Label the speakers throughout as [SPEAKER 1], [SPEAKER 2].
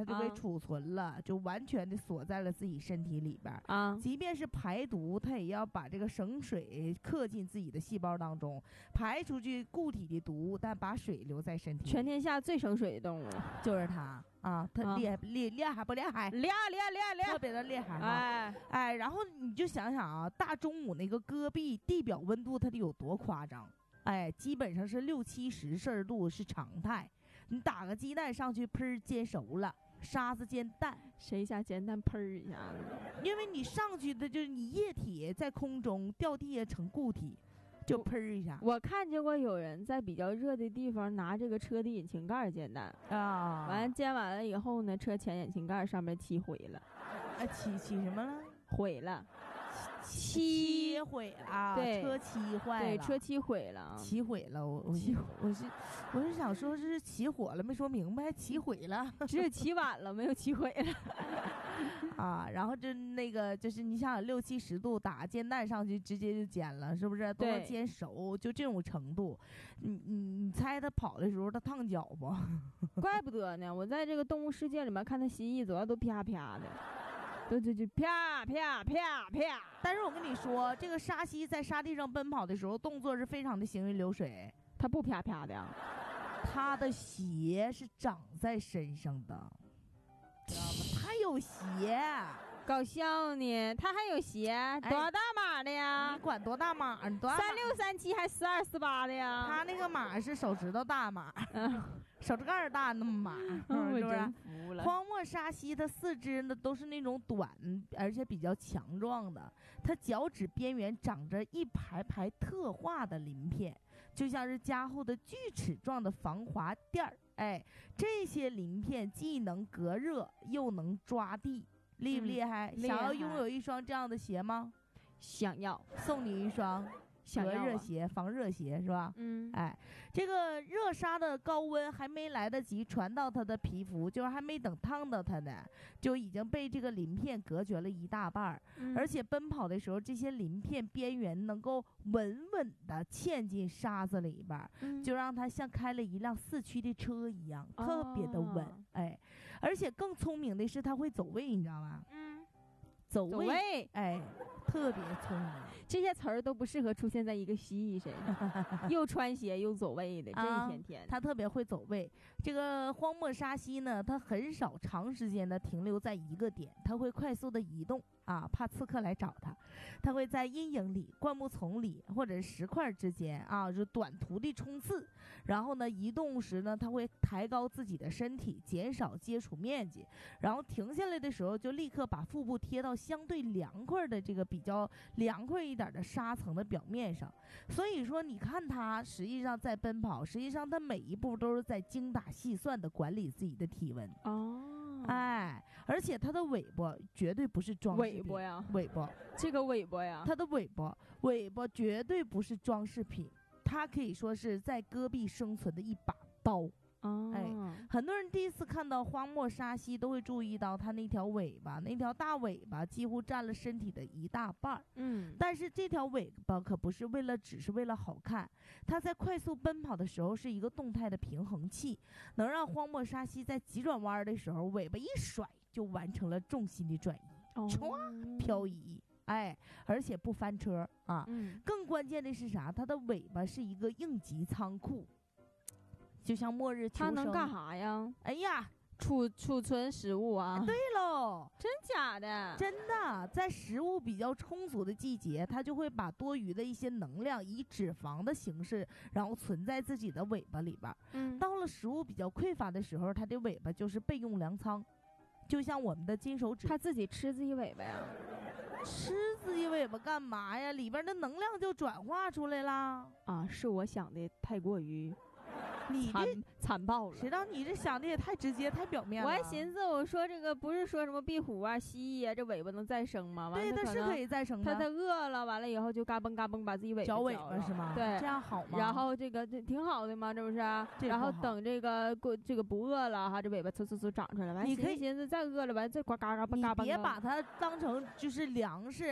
[SPEAKER 1] 它就被储存了，就完全的锁在了自己身体里边
[SPEAKER 2] 啊。
[SPEAKER 1] 即便是排毒，它也要把这个省水刻进自己的细胞当中，排出去固体的毒，但把水留在身体里。
[SPEAKER 2] 全天下最省水的动物
[SPEAKER 1] 就是它啊，它厉害不厉害？
[SPEAKER 2] 厉害，
[SPEAKER 1] 特别的厉害
[SPEAKER 2] 啊！
[SPEAKER 1] 哎，然后你就想想啊，大中午那个戈壁地表温度它得有多夸张？哎，基本上是60-70°C是常态。你打个鸡蛋上去，砰煎熟了，沙子煎蛋，
[SPEAKER 2] 谁家煎蛋砰一下子？
[SPEAKER 1] 因为你上去的就是你液体在空中掉地下成固体，就砰一下。
[SPEAKER 2] 我看见过有人在比较热的地方拿这个车的引擎盖煎蛋
[SPEAKER 1] 啊，
[SPEAKER 2] 完煎完了以后呢，车前引擎盖上面漆毁了。
[SPEAKER 1] 漆什么了？
[SPEAKER 2] 毁了。
[SPEAKER 1] 漆毁了，
[SPEAKER 2] 对，
[SPEAKER 1] 车漆坏了，
[SPEAKER 2] 对，车漆毁了，
[SPEAKER 1] 漆毁了。我是想说，这是起火了，没说明白，漆毁了，
[SPEAKER 2] 只有起晚了，没有起毁了
[SPEAKER 1] 啊。然后那个就是你想想60-70度打煎蛋上去，直接就煎了，是不是？都能煎熟，就这种程度。你猜他跑的时候他烫脚不？
[SPEAKER 2] 怪不得呢！我在这个动物世界里面看他蜥蜴，主要都啪啪的。就啪啪啪啪，
[SPEAKER 1] 但是我跟你说，这个沙蜥在沙地上奔跑的时候，动作是非常的行云流水。
[SPEAKER 2] 它不啪啪的，
[SPEAKER 1] 它的鞋是长在身上的，知道吗？它有鞋，
[SPEAKER 2] 搞笑呢。它还有鞋，多大码的呀？
[SPEAKER 1] 你管多大码？你多大
[SPEAKER 2] 码？3637还4248的呀？
[SPEAKER 1] 它那个码是手指头大码。手指盖大那么码，是不是？荒漠沙蜥它四肢呢都是那种短而且比较强壮的，它脚趾边缘长着一排排特化的鳞片，就像是加厚的锯齿状的防滑垫儿。哎，这些鳞片既能隔热又能抓地，厉不厉害？想要拥有一双这样的鞋吗？
[SPEAKER 2] 想要，
[SPEAKER 1] 送你一双。隔热鞋、防热鞋是吧？哎，这个热沙的高温还没来得及传到它的皮肤，就是还没等烫到它呢，就已经被这个鳞片隔绝了一大半而且奔跑的时候，这些鳞片边缘能够稳稳地嵌进沙子里边，就让它像开了一辆4驱的车一样，特别的稳。哎，而且更聪明的是，它会走位，你知道吗？走位，哎，特别聪明。
[SPEAKER 2] 这些词儿都不适合出现在一个蜥蜴身上，又穿鞋又走位的，这一天天。
[SPEAKER 1] 它特别会走位。这个荒漠沙蜥呢，它很少长时间的停留在一个点，它会快速的移动啊，怕刺客来找它。它会在阴影里、灌木丛里或者石块之间啊，就短途的冲刺。然后呢，移动时呢，它会抬高自己的身体，减少接触面积。然后停下来的时候，就立刻把腹部贴到相对凉快的这个比较凉快一点的沙层的表面上。所以说你看它实际上在奔跑，实际上它每一步都是在精打细算的管理自己的体温。哎，而且它的尾巴绝对不是装饰品。
[SPEAKER 2] 尾巴呀，
[SPEAKER 1] 尾巴，这
[SPEAKER 2] 个尾巴呀，
[SPEAKER 1] 它的尾巴绝对不是装饰品，它可以说是在戈壁生存的一把刀。哎，很多人第一次看到荒漠沙蜥都会注意到它那条尾巴，那条大尾巴几乎占了身体的一大半。但是这条尾巴可不是只是为了好看，它在快速奔跑的时候是一个动态的平衡器，能让荒漠沙蜥在急转弯的时候尾巴一甩就完成了重心的转移，唰漂移。哎，而且不翻车啊！更关键的是啥？它的尾巴是一个应急仓库。就像末日求生，
[SPEAKER 2] 它能干啥呀？
[SPEAKER 1] 哎呀，
[SPEAKER 2] 储存食物啊！
[SPEAKER 1] 对喽，
[SPEAKER 2] 真假的？
[SPEAKER 1] 真的，在食物比较充足的季节，它就会把多余的一些能量以脂肪的形式，然后存在自己的尾巴里边。到了食物比较匮乏的时候，它的尾巴就是备用粮仓，就像我们的金手指。
[SPEAKER 2] 它自己吃自己尾巴呀？
[SPEAKER 1] 吃自己尾巴干嘛呀？里边的能量就转化出来啦。
[SPEAKER 2] 啊，是我想的太过于。
[SPEAKER 1] 你这
[SPEAKER 2] 残暴了，
[SPEAKER 1] 谁让你这想的也太直接太表面了。
[SPEAKER 2] 我还寻思，我说这个不是说什么壁虎啊、蜥蜴啊，这尾巴能再生吗？
[SPEAKER 1] 对，它是可以再生的。
[SPEAKER 2] 它饿了，完了以后就嘎嘣嘎嘣把自己
[SPEAKER 1] 嚼尾巴是吗？
[SPEAKER 2] 对，
[SPEAKER 1] 这样好吗？
[SPEAKER 2] 然后这个挺好的嘛，这不是？然后等这个不饿了哈，这尾巴嗖嗖嗖长出来了。
[SPEAKER 1] 你可以
[SPEAKER 2] 寻思再饿了，完再呱嘎嘎嘣嘎嘣。
[SPEAKER 1] 你别把它当成就是粮食，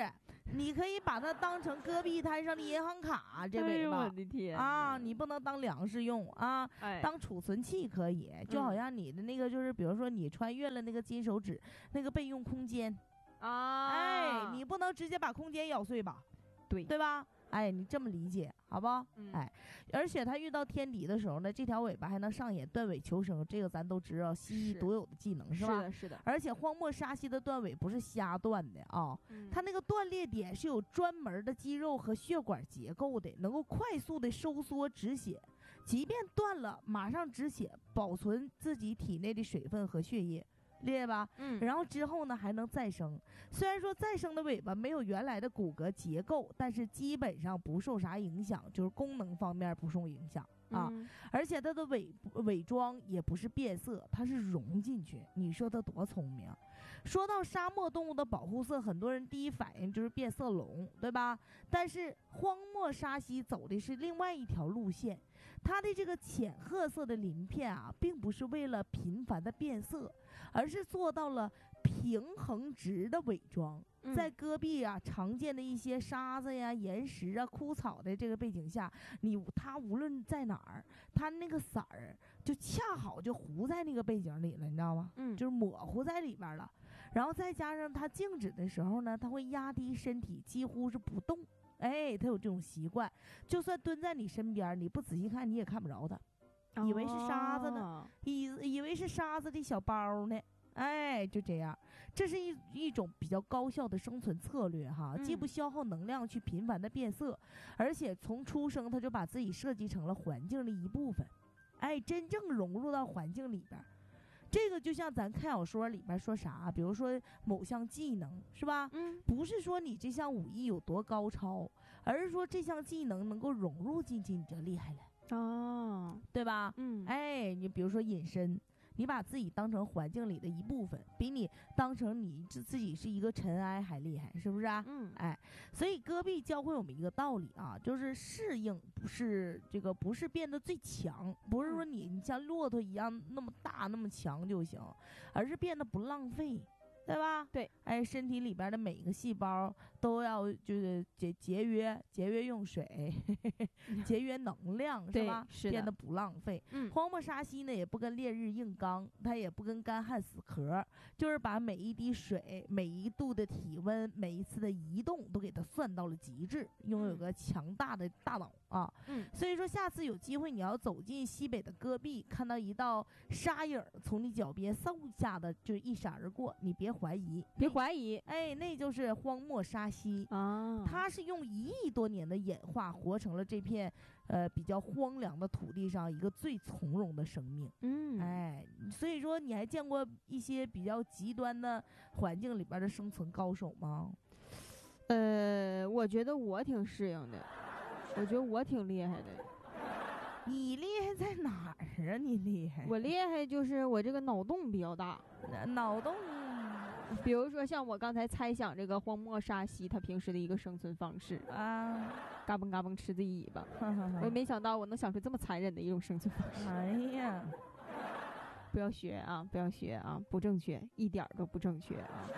[SPEAKER 1] 你可以把它当成戈壁滩上的银行卡，这尾巴。
[SPEAKER 2] 我的天
[SPEAKER 1] 啊，你不能当粮食用啊，当储存器可以，就好像你的那个就是比如说你穿越了那个金手指那个备用空间啊，你不能直接把空间咬碎吧，对吧？你这么理解好不好？而且它遇到天敌的时候呢，这条尾巴还能上演断尾求生，这个咱都知道，蜥蜴独有的技能是吧？
[SPEAKER 2] 是的。
[SPEAKER 1] 而且荒漠沙蜥的断尾不是瞎断的啊，它那个断裂点是有专门的肌肉和血管结构的，能够快速的收缩止血，即便断了马上止血，保存自己体内的水分和血液。厉害吧？然后之后呢还能再生。虽然说再生的尾巴没有原来的骨骼结构，但是基本上不受啥影响，就是功能方面不受影响啊。而且它的伪装也不是变色，它是融进去。你说它多聪明？说到沙漠动物的保护色，很多人第一反应就是变色龙，对吧？但是荒漠沙蜥走的是另外一条路线，它的这个浅褐色的鳞片啊，并不是为了频繁的变色，而是做到了平衡直的伪装。在戈壁啊常见的一些沙子呀、岩石啊、枯草的这个背景下，它无论在哪儿，它那个色儿就恰好就糊在那个背景里了，你知道吗？就是模糊在里边了。然后再加上它静止的时候呢，它会压低身体，几乎是不动。它有这种习惯，就算蹲在你身边，你不仔细看你也看不着它，以为是沙子呢，以为是沙子的小包呢。就这样，这是一种比较高效的生存策略哈，既不消耗能量去频繁的变色，而且从出生它就把自己设计成了环境的一部分，真正融入到环境里边。这个就像咱看小说里边说啥，比如说某项技能是吧？不是说你这项武艺有多高超，而是说这项技能能够融入进去，你就厉害了对吧？你比如说隐身，你把自己当成环境里的一部分，比你当成你自己是一个尘埃还厉害，是不是啊？所以戈壁教会我们一个道理啊，就是适应不是变得最强，不是说你像骆驼一样那么大那么强就行，而是变得不浪费。对吧？
[SPEAKER 2] 对，
[SPEAKER 1] 身体里边的每一个细胞都要就是节约用水，节约能量，是吧？
[SPEAKER 2] 是的，
[SPEAKER 1] 变得不浪费。荒漠沙蜥呢也不跟烈日硬刚，它也不跟干旱死壳，就是把每一滴水、每一度的体温、每一次的移动都给它算到了极致，拥有个强大的大脑啊。所以说下次有机会你要走进西北的戈壁，看到一道沙影从你脚边嗖一下的就一闪而过，你别怀疑，那就是荒漠沙蜥啊！它是用1亿多年的演化，活成了这片比较荒凉的土地上一个最从容的生命。所以说你还见过一些比较极端的环境里边的生存高手吗？
[SPEAKER 2] 我觉得我挺适应的，我觉得我挺厉害的。
[SPEAKER 1] 你厉害在哪儿啊？你厉害？
[SPEAKER 2] 我厉害就是我这个脑洞比较大，
[SPEAKER 1] 脑洞。
[SPEAKER 2] 比如说像我刚才猜想这个荒漠沙蜥它平时的一个生存方式啊，嘎嘣嘎嘣吃自己尾巴，我也没想到我能想出这么残忍的一种生存方式。不要学啊，不要学啊，不正确，一点都不正确啊。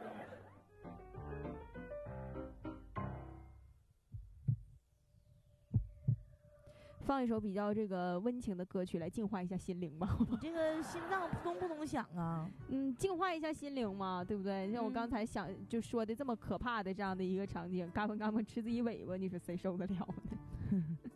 [SPEAKER 2] 放一首比较这个温情的歌曲来净化一下心灵吧。
[SPEAKER 1] 你这个心脏扑通扑通响啊！
[SPEAKER 2] 净化一下心灵嘛，对不对？像我刚才就说的这么可怕的这样的一个场景，嘎嘣嘎嘣吃自己尾巴，你说谁受得了呢？